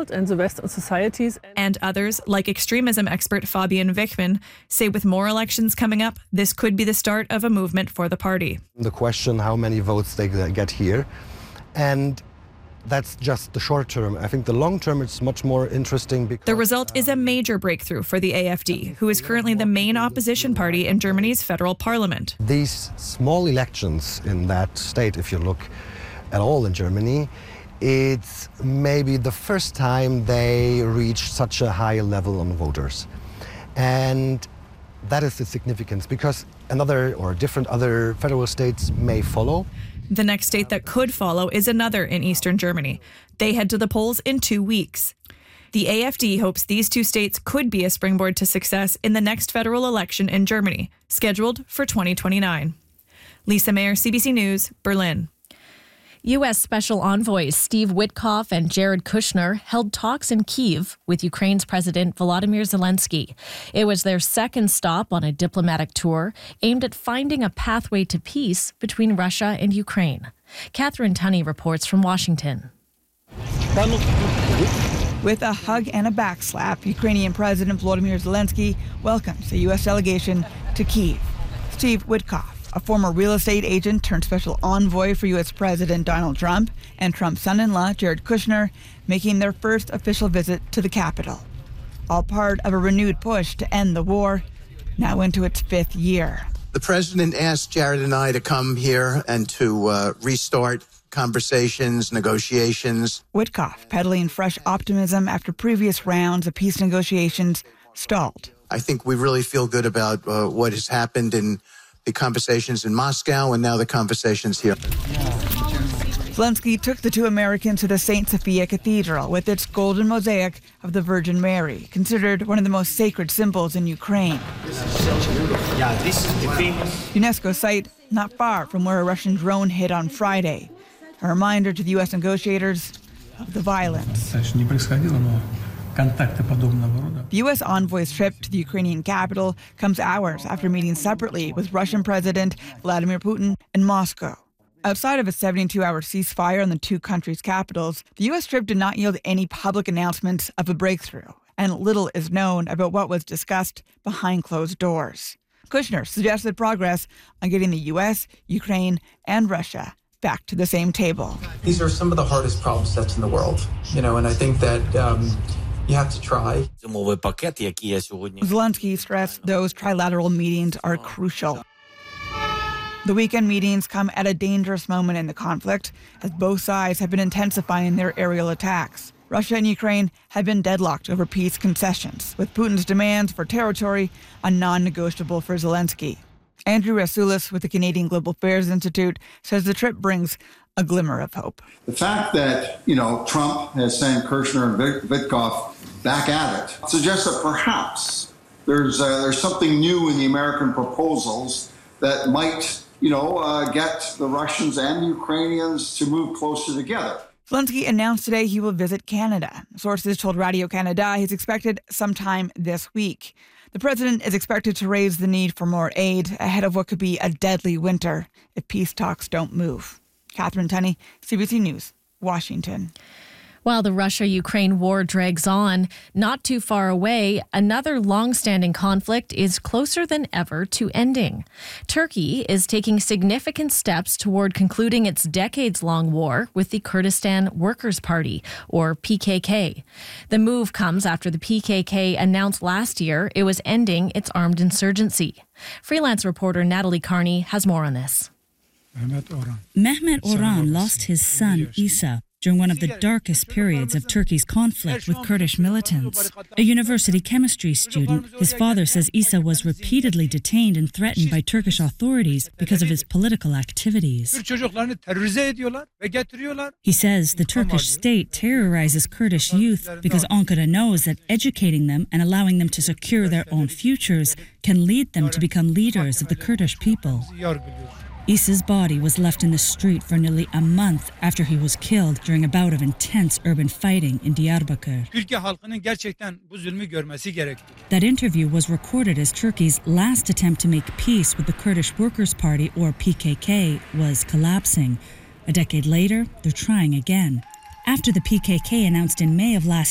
world and the Western societies. And others, like extremism expert Fabian Wichmann, say with more elections coming up, this could be the start of a movement for the party. The question how many votes they get here, and that's just the short term. I think the long term it's much more interesting because the result is a major breakthrough for the AfD, who is currently the main opposition party in Germany's federal parliament. These small elections in that state, if you look at all in Germany, it's maybe the first time they reach such a high level on voters. And that is the significance, because another or different other federal states may follow. The next state that could follow is another in eastern Germany. They head to the polls in 2 weeks. The AfD hopes these two states could be a springboard to success in the next federal election in Germany, scheduled for 2029. Lisa Mayer, CBC News, Berlin. U.S. Special Envoys Steve Witkoff and Jared Kushner held talks in Kyiv with Ukraine's President Volodymyr Zelensky. It was their second stop on a diplomatic tour aimed at finding a pathway to peace between Russia and Ukraine. Catherine Tunney reports from Washington. With a hug and a backslap, Ukrainian President Volodymyr Zelensky welcomes the U.S. delegation to Kyiv. Steve Witkoff, a former real estate agent turned special envoy for U.S. President Donald Trump, and Trump's son-in-law, Jared Kushner, making their first official visit to the capital. All part of a renewed push to end the war, now into its 5th year. The president asked Jared and I to come here and to restart conversations, negotiations. Witkoff peddling fresh optimism after previous rounds of peace negotiations stalled. I think we really feel good about what has happened in the conversations in Moscow and now the conversations here. Zelensky took the two Americans to the St. Sophia Cathedral with its golden mosaic of the Virgin Mary, considered one of the most sacred symbols in Ukraine. This is the famous UNESCO site not far from where a Russian drone hit on Friday. A reminder to the U.S. negotiators of the violence. The U.S. envoy's trip to the Ukrainian capital comes hours after meeting separately with Russian President Vladimir Putin in Moscow. Outside of a 72-hour ceasefire in the two countries' capitals, the U.S. trip did not yield any public announcements of a breakthrough, and little is known about what was discussed behind closed doors. Kushner suggested progress on getting the U.S., Ukraine, and Russia back to the same table. These are some of the hardest problem sets in the world, and I think that you have to try. Zelensky stressed those trilateral meetings are crucial. The weekend meetings come at a dangerous moment in the conflict, as both sides have been intensifying their aerial attacks. Russia and Ukraine have been deadlocked over peace concessions, with Putin's demands for territory a non-negotiable for Zelensky. Andrew Rasulis with the Canadian Global Affairs Institute says the trip brings a glimmer of hope. The fact that, Trump has sent Kushner and Witkoff back at it suggests that perhaps there's something new in the American proposals that might, get the Russians and the Ukrainians to move closer together. Zelensky announced today he will visit Canada. Sources told Radio-Canada he's expected sometime this week. The president is expected to raise the need for more aid ahead of what could be a deadly winter if peace talks don't move. Catherine Tunney, CBC News, Washington. While the Russia-Ukraine war drags on, not too far away, another long-standing conflict is closer than ever to ending. Turkey is taking significant steps toward concluding its decades-long war with the Kurdistan Workers' Party, or PKK. The move comes after the PKK announced last year it was ending its armed insurgency. Freelance reporter Natalie Carney has more on this. Mehmet Orhan lost his son, Isa, during one of the darkest periods of Turkey's conflict with Kurdish militants. A university chemistry student, his father says Isa was repeatedly detained and threatened by Turkish authorities because of his political activities. He says the Turkish state terrorizes Kurdish youth because Ankara knows that educating them and allowing them to secure their own futures can lead them to become leaders of the Kurdish people. Isa's body was left in the street for nearly a month after he was killed during a bout of intense urban fighting in Diyarbakir. That interview was recorded as Turkey's last attempt to make peace with the Kurdish Workers' Party, or PKK, was collapsing. A decade later, they're trying again. After the PKK announced in May of last